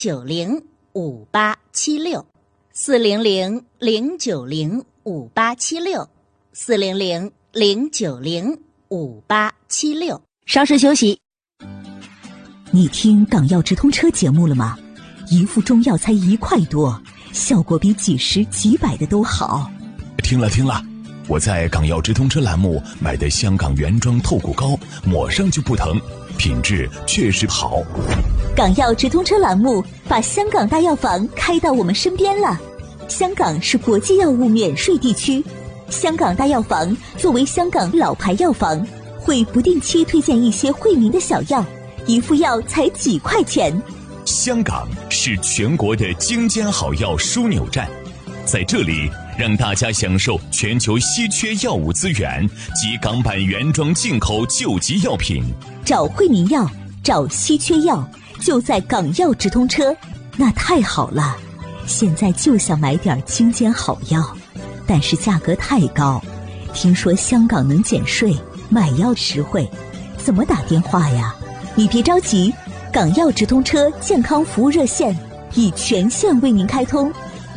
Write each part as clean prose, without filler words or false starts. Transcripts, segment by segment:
400-090-5876，400-090-5876。稍事休息。 你听港药直通车节目了吗？一副中药才1块多，效果比几十几百的都好。 听了，我在港药直通车栏目买的香港原装透骨膏，抹上就不疼，品质确实好。 港药直通车栏目把香港大药房开到我们身边了。香港是国际药物免税地区，香港大药房作为香港老牌药房，会不定期推荐一些惠民的小药，一副药才几块钱。 香港是全国的精尖好药枢纽站，在这里让大家享受全球稀缺药物资源及港版原装进口救急药品。 找惠民药，找稀缺药，就在港药直通车。那太好了，现在就想买点精尖好药，但是价格太高。听说香港能减税，买药实惠，怎么打电话呀？你别着急，港药直通车健康服务热线已全线为您开通。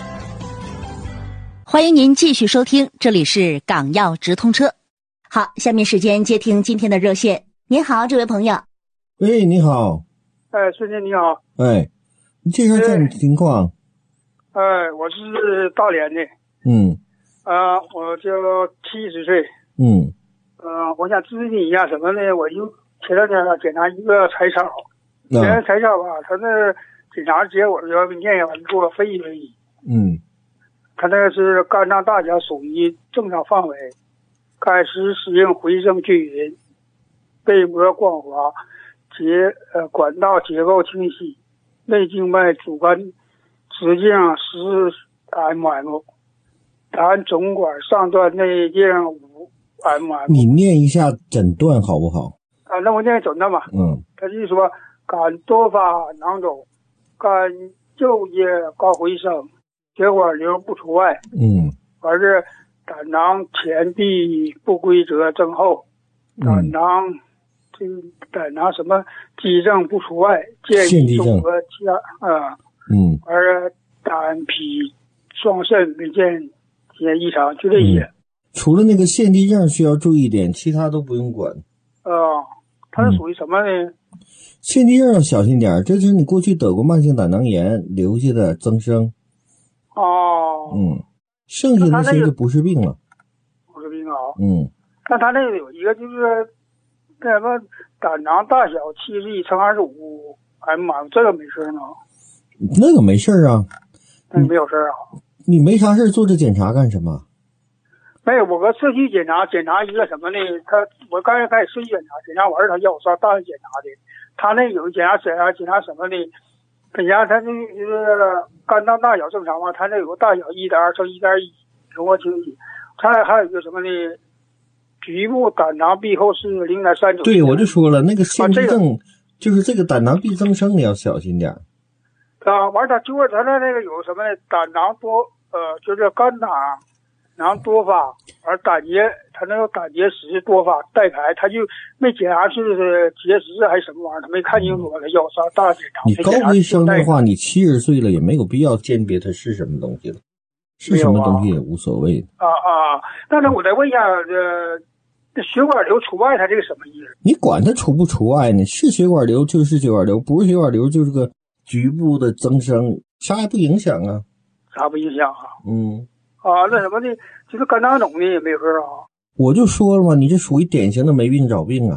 欢迎您继续收听，这里是港药直通车。好，下面时间接听今天的热线。您好，这位朋友。 喂，你好。 孙姐你好。 你介绍下你的情况。 我是大连的。我就70岁。我想咨询一下什么呢？我就前两天检查一个彩草，彩草吧，他那检查结果要念完给我分析。他那个是肝脏大小属于正常范围，该时适应回声均匀，背膜光滑，管道结构清晰，内静脉主干直径10 mm， 胆总管上段内径5 mm。 你念一下诊断好不好？ 那我念诊断吧。他就是说肝多发囊肿，肝右叶高回声，血管瘤不除外。完是胆囊前壁不规则增厚，胆囊什么积症不除外，建议综合其他完是胆脾双肾没见异常，就这些。 除了那个腺地症需要注意点，其他都不用管。 它是属于什么呢？ 腺地症要小心点，这就是你过去得过慢性胆囊炎留下的增生。剩下的那些就不是病了。 不是病啊。但他那个有一个就是那什么胆囊大小71×25 mm， 这个没事吗？ 那个没事啊。 那个没有事啊。 你没啥事做这检查干什么？ 没有，我社区检查一个什么呢？我刚才开始社区检查完他要我上大医检查的。他那有检查什么呢？检查他就是肝脏大小正常嘛，他那有个大小1.2×1.1，容我清晰。他还有一个什么呢？局部胆囊壁厚是0.39。 对，我就说了，那个腺地症就是这个胆囊壁增生，你要小心点。 完他那个有什么呢？胆囊多就是肝胆囊多发，而他那个胆结石多发带排，他就没检查是结石还是什么玩意儿，他没看清楚，他要上大检查。 你高危生的话，你70岁了也没有必要鉴别它是什么东西了，是什么东西也无所谓的。 但是我再问一下，这血管瘤除外，它这个什么意思？ 你管它除不除外呢？是血管瘤就是血管瘤，不是血管瘤就是个局部的增生，啥也不影响啊。 啥不影响啊？那什么呢？就是肝囊肿的也没事啊。我就说了嘛，你这属于典型的没病找病啊。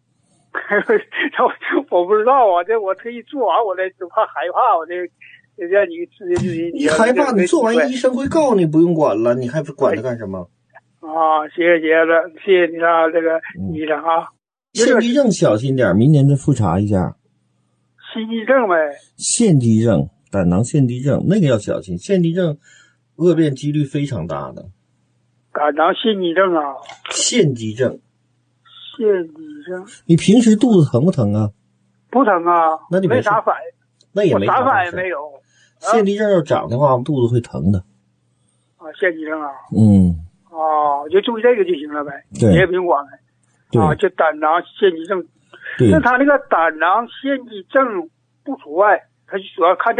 我不知道啊，这我特意做完，我就怕害怕，我这让你咨询你害怕，你做完医生会告你不用管了，你还管他干什么？ 谢谢你啊，这个医生啊。 腺地症小心点，明年再复查一下。 腺地症呗。 腺地症，胆囊腺地症那个要小心，腺地症恶变几率非常大的。 胆囊腺地症啊。 腺地症。 你平时肚子疼不疼啊？ 不疼啊。那你没啥反应？ 那也没啥反应没有。 腺地症要长的话，肚子会疼的。 腺地症啊。就注意这个就行了呗， 对， 也不用管了。就胆囊腺地症。那他那个胆囊腺地症不除外， 他主要看